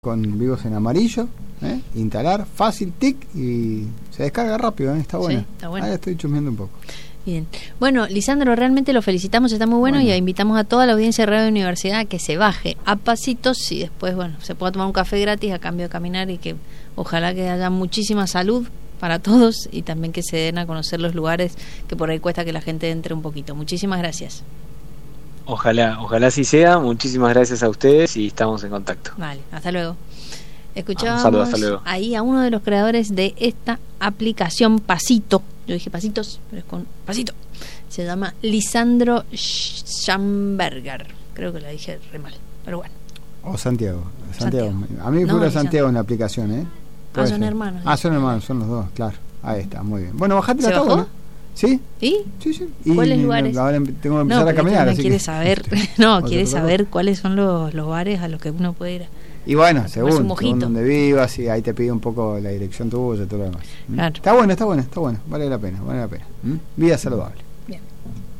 con vivos en amarillo, instalar, fácil, tic, y se descarga rápido, está bueno. Sí, está bueno. Ahora estoy chusmeando un poco. Bien. Bueno, Lisandro, realmente lo felicitamos, está muy bueno, y invitamos a toda la audiencia de Radio Universidad a que se baje a pasitos y después, se pueda tomar un café gratis a cambio de caminar, y que ojalá que haya muchísima salud para todos y también que se den a conocer los lugares que por ahí cuesta que la gente entre un poquito. Muchísimas gracias. Ojalá así sea. Muchísimas gracias a ustedes y estamos en contacto. Vale, hasta luego. Escuchábamos hasta luego. Ahí a uno de los creadores de esta aplicación Pasito. Yo dije Pasitos, pero es con Pasito. Se llama Lisandro Schamberger. Creo que la dije re mal, pero bueno. O Santiago. A mí fue Santiago en la aplicación, son hermanos. Son hermanos, son los dos, claro. Ahí está, muy bien. Bueno, bajate la tabla. Bueno. ¿Sí? ¿Sí? Sí. ¿Cuáles lugares? Ahora tengo que empezar a caminar. Así quiere saber, quiere saber cuáles son los bares a los que uno puede ir. Y bueno, según donde vivas, y ahí te pide un poco la dirección tuya y todo lo demás. Claro. Está bueno, vale la pena. Vida saludable. Bien.